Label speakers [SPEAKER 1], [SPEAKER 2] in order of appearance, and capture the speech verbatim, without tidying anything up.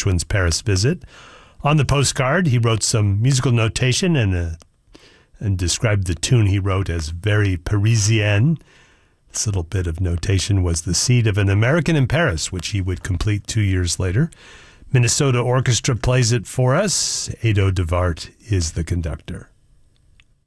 [SPEAKER 1] Gershwin's Paris visit. On the postcard, he wrote some musical notation and a, and described the tune he wrote as very Parisienne. This little bit of notation was the seed of an American in Paris, which he would complete two years later. Minnesota Orchestra plays it for us. Ado DeVart is the conductor.